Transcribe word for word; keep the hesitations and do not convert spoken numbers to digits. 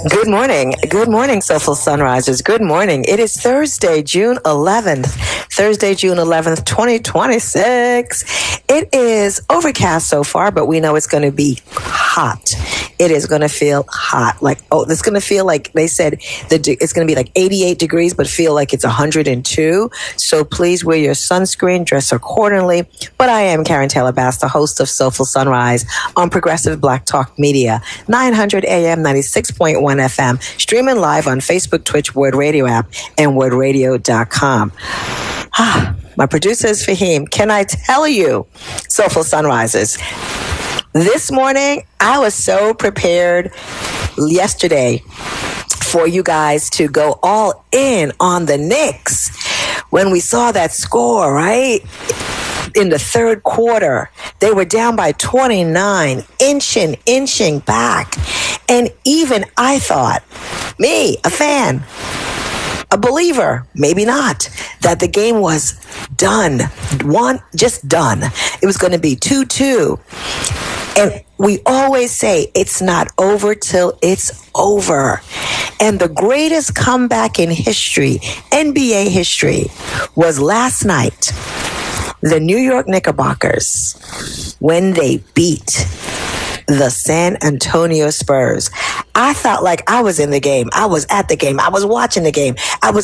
Good morning. Good morning, Soulful Sunrisers. Good morning. It is Thursday, June eleventh. Thursday, June eleventh, twenty twenty-six. It is overcast so far, but we know it's going to be hot. It is going to feel hot. Like, oh, it's going to feel like they said that it's going to be like eighty-eight degrees, but feel like it's one hundred two. So please wear your sunscreen, dress accordingly. But I am Karen Taylor Bass, the host of Soulful Sunrise on Progressive Black Talk Media, nine hundred A M, ninety-six point one F M, streaming live on Facebook, Twitch, Word Radio app, and word radio dot com. Ah, my producer is Fahim. Can I tell you, Soulful Sunrisers, this morning I was so prepared yesterday for you guys to go all in on the Knicks when we saw that score, right? In the third quarter, they were down by twenty-nine, inching, inching back. And even I thought, me, a fan, a believer, maybe not, that the game was done. One, just done. It was going to be two two. And we always say it's not over till it's over. And the greatest comeback in history, N B A history, was last night. The New York Knickerbockers, when they beat the San Antonio Spurs. I felt like I was in the game. I was at the game. I was watching the game. I was